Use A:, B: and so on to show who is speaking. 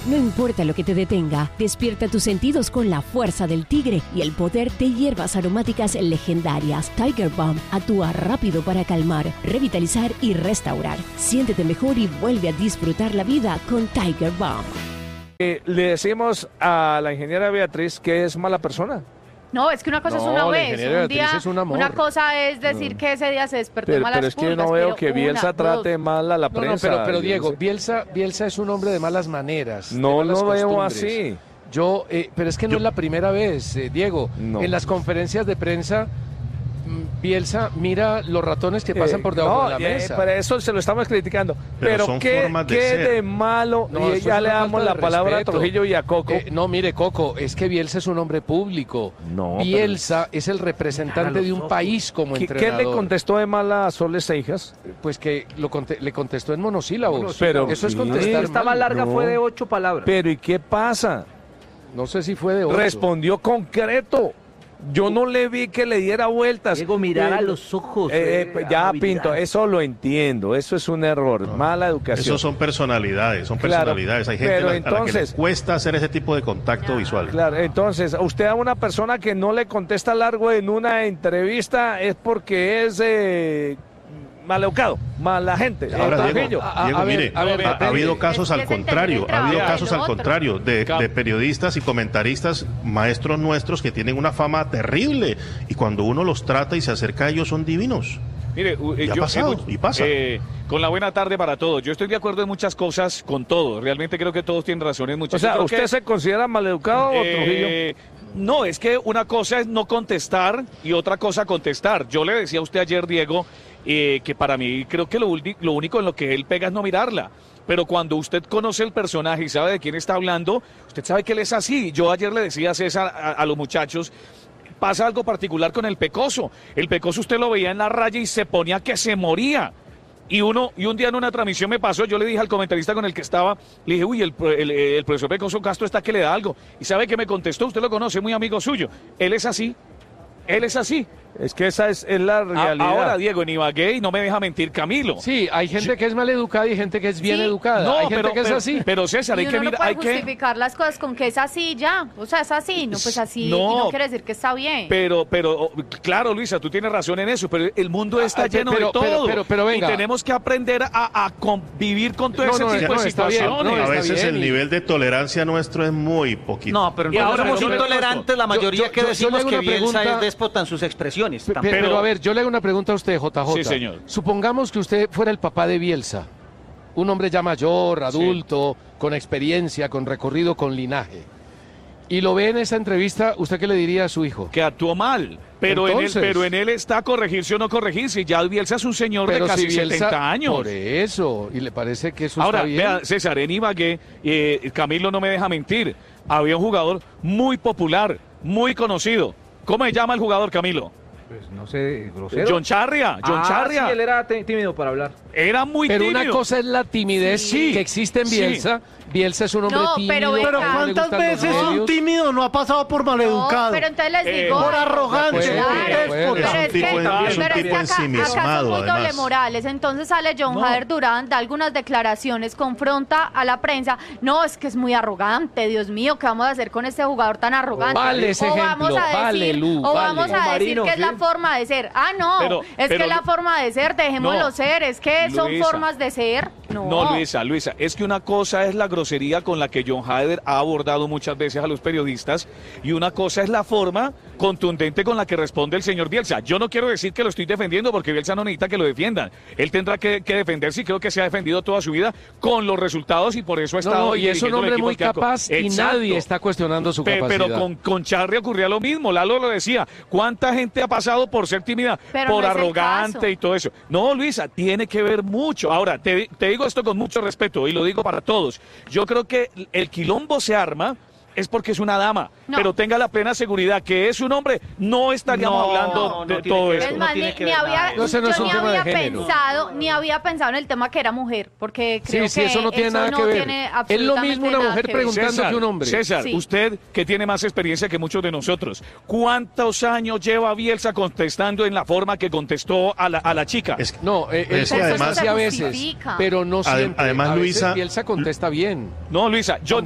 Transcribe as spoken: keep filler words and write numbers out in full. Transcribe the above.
A: No importa lo que te detenga, despierta tus sentidos con la fuerza del tigre y el poder de hierbas aromáticas legendarias. Tiger Balm actúa rápido para calmar, revitalizar y restaurar. Siéntete mejor y vuelve a disfrutar la vida con Tiger Balm.
B: Eh, le decimos a la ingeniera Beatriz que es mala persona.
C: No, es que una cosa
B: No,
C: es una
B: la
C: vez,
B: ingeniera
C: un día,
B: Beatriz es un amor.
C: una cosa es decir
B: No.
C: que ese día se despertó
B: Pero,
C: malas
B: pero es que
C: pulgas,
B: no veo
C: pero
B: que Bielsa
C: una,
B: trate
C: dos.
B: mal a la
D: No, no,
B: prensa.
D: pero, pero
B: Yo
D: Diego,
B: no sé.
D: Bielsa, Bielsa es un hombre de malas maneras. de
B: No
D: malas
B: lo veo
D: costumbres.
B: así.
D: Yo, eh, pero es que no
B: Yo-
D: es la primera vez, eh, Diego.
B: No.
D: En las conferencias de prensa, mm, Bielsa mira los ratones que pasan
B: Eh,
D: por debajo
B: no,
D: de la
B: eh,
D: mesa.
B: Para eso se lo estamos criticando.
E: Pero
B: Pero,
E: son
B: qué,
E: formas de
B: qué
E: ser.
B: de malo.
D: No,
B: y
D: eso
B: ya
D: es
B: le
D: una
B: damos
D: falta
B: la
D: de
B: palabra
D: respeto.
B: a Trujillo y a Coco.
D: Eh, no, mire, Coco, es que Bielsa es un hombre público.
B: No,
D: Bielsa es el representante de un país como
B: ¿Qué, qué
D: entrenador.
B: le contestó de mal a Soles Seijas?
D: Pues que lo conte- le contestó en monosílabos.
B: Pero
D: eso es
B: sí.
D: contestar
F: Esta
D: mal.
F: más larga
B: No.
F: fue de ocho palabras.
B: Pero ¿y qué pasa?
D: No sé si fue de ocho.
B: Respondió concreto. Yo no le vi que le diera vueltas.
F: Diego, mirar
B: Eh,
F: a los ojos.
B: eh,
F: eh,
B: eh, ya,
F: amabilidad.
B: Pinto, eso lo entiendo. Eso es un error. Mala educación.
E: Esos son personalidades, son
B: Claro,
E: personalidades. Hay gente
B: pero
E: a la, a la que le
B: entonces-
E: cuesta hacer ese tipo de contacto visual.
B: Claro, entonces, usted a una persona que no le contesta largo en una entrevista es porque es eh, maleducado, mala gente.
E: Ahora,
B: eh,
E: Diego,
B: Trujillo.
D: a- a
E: Diego,
D: ver,
E: mire,
D: a ver,
E: ha, ha
D: depende.
E: habido casos
C: Es que
E: al
C: es entender
E: contrario,
C: el
E: ha habido
C: trabajo
E: casos
C: del
E: al
C: otro.
E: contrario de, de periodistas y comentaristas, maestros nuestros que tienen una fama terrible y cuando uno los trata y se acerca a ellos son divinos.
G: Mire, u- eh,
E: Y ha
G: yo
E: pasado,
G: eh,
E: y pasa.
G: eh, con la buena tarde para todos. Yo estoy de acuerdo en muchas cosas con todo. Realmente creo que todos tienen razón en
B: O
G: muchas
B: sea,
G: Yo creo
B: ¿usted
G: que,
B: se considera maleducado o Trujillo?
G: eh, no, es que una cosa es no contestar y otra cosa contestar. Yo le decía a usted ayer, Diego, eh, que para mí creo que lo, ulti- lo único en lo que él pega es no mirarla. Pero cuando usted conoce el personaje y sabe de quién está hablando, usted sabe que él es así. Yo ayer le decía a César, a, a los muchachos, pasa algo particular con el Pecoso. El Pecoso usted lo veía en la raya y se ponía que se moría. Y uno y un día en una transmisión me pasó, yo le dije al comentarista con el que estaba, le dije, uy, el, pro- el, el profesor Pecoso Castro está que le da algo. Y sabe que me contestó, usted lo conoce, muy amigo suyo. Él es así, él es así.
B: Es que esa es, es la
G: A-
B: realidad.
G: ahora, Diego, en Ibagué, y no me deja mentir Camilo.
D: Sí, hay gente que es mal educada y gente que es bien
C: Sí.
D: educada.
G: No,
D: hay gente
G: pero,
D: que es
G: pero-
D: así.
G: pero César,
C: Y
G: hay
C: uno
G: que
C: no
G: mirar,
C: puede
G: hay que...
C: justificar las cosas con que es así ya. O sea, es así, no, pues así.
G: No.
C: y no quiere decir que está bien.
G: Pero, pero, oh, claro, Luisa, tú tienes razón en eso, pero el mundo está
D: Ah,
G: lleno
D: pero-
G: de todo.
D: pero- pero- pero venga.
G: Y tenemos que aprender a, a convivir con todo
D: No,
G: ese
D: no,
G: tipo
D: no,
G: de
D: está bien,
G: situaciones.
D: no,
E: a
D: está
E: veces
D: bien,
E: el
D: y-
E: nivel de tolerancia nuestro es muy poquito.
F: No, pero
G: Y
F: no
G: ahora
F: somos
G: yo le-
F: intolerantes la mayoría
D: yo- yo-
F: que
D: yo le
F: decimos
D: hago
F: que
D: una
F: Bielsa
D: pregunta-
F: es déspota en sus expresiones.
D: Pe-
F: Tampoco.
D: Pero, a ver, yo le hago una pregunta a usted, J J.
G: Sí, señor.
D: Supongamos que usted fuera el papá de Bielsa, un hombre ya mayor, adulto, con experiencia, con recorrido, con linaje. Y lo ve en esa entrevista, ¿usted qué le diría a su hijo?
G: Que actuó mal. Pero en, él,
D: Entonces-
G: pero en él está corregirse o no corregirse. Ya Bielsa es un señor de casi
D: si Bielsa-
G: setenta años.
D: Por eso, y le parece que eso
G: Ahora,
D: está bien.
G: vea, César, en Ibagué, eh, Camilo no me deja mentir. Había un jugador muy popular, muy conocido. ¿Cómo se llama el jugador, Camilo?
F: Pues no sé, grosero.
G: John Charria. John
F: ah,
G: Charria.
F: sí, él era t- tímido para hablar.
G: Era muy
D: Pero
G: tímido.
D: una cosa es la timidez
G: Sí.
D: que existe en
G: Sí.
D: Bielsa. Bielsa es un hombre
C: No,
D: tímido.
C: pero
D: que
C: venga.
D: no le
C: ¿Cuántas
D: gustan los
H: veces un
D: medios.
H: tímido no ha pasado por
C: No,
H: maleducado?
C: pero entonces les
G: Eh,
C: digo.
H: por arrogante,
D: de acuerdo,
H: por
D: de acuerdo.
H: déspota.
E: Es un
C: Pero
E: tipo,
C: que-
E: es un
C: pero
E: tipo
C: es que acá- acá
E: ensimismado,
C: son muy doble
E: además.
C: morales. Entonces sale John
G: No.
C: Jader Durán, da algunas declaraciones, confronta a la prensa. No, es que es muy arrogante, Dios mío, ¿qué vamos a hacer con este jugador tan arrogante?
D: Vale ese
C: o vamos
D: ejemplo,
C: a decir,
D: vale, Lu,
C: o
D: vale.
C: vamos a decir
F: Marino,
C: que es
F: ¿sí?
C: la forma de ser. Ah, no,
G: Pero-
C: es
G: pero-
C: que la forma de ser, dejémoslo
G: No,
C: ser, es que son
G: Luisa.
C: formas de ser. No,
G: No, Luisa, Luisa, es que una cosa es la grosería con la que John Hader ha abordado muchas veces a los periodistas y una cosa es la forma contundente con la que responde el señor Bielsa. Yo no quiero decir que lo estoy defendiendo porque Bielsa no necesita que lo defiendan. Él tendrá que, que defenderse y creo que se ha defendido toda su vida con los resultados y por eso ha
D: No,
G: estado
D: no, y es un
G: dirigiendo el
D: hombre
G: equipo
D: muy
G: que ha co-
D: capaz y
G: Exacto.
D: nadie está cuestionando su
G: Pe-
D: capacidad.
G: Pero con, con Charri ocurría lo mismo, Lalo lo decía. ¿Cuánta gente ha pasado por ser tímida,
C: Pero
G: por
C: no es el
G: arrogante
C: caso.
G: y todo eso? No, Luisa, tiene que ver mucho. Ahora, te, te digo esto con mucho respeto y lo digo para todos. Yo creo que el quilombo se arma es porque es una dama,
C: No.
G: pero tenga la plena seguridad que es un hombre, no estaríamos
F: No,
G: hablando
F: no, no
G: de
F: tiene
G: todo
F: que
G: esto.
F: ver.
C: Es
F: no
C: más,
F: tiene
C: ni,
F: que
C: ni
F: ver
C: había,
F: nada de
D: eso. Ese no es
C: yo
D: un
C: ni
D: tema de
C: había
D: género.
C: pensado, ni había pensado en el tema que era mujer, porque creo
D: Sí, sí,
C: que
D: eso no tiene nada
C: no
D: que ver.
C: tiene
D: Es lo
C: absolutamente
D: mismo una
C: nada
D: mujer
C: que ver.
D: preguntando
G: César,
D: que un hombre.
G: César,
C: Sí.
G: usted que tiene más experiencia que muchos de nosotros, ¿cuántos años lleva Bielsa contestando en la forma que contestó a la, a la chica?
E: Es-
D: No, eh, él
E: Es que
D: contesta
E: además-
D: así a
C: Se
D: veces,
C: justifica.
D: pero no
E: Adem-
D: siempre.
E: además,
D: A veces
E: Luisa-
D: Bielsa contesta bien.
G: No, Luisa, yo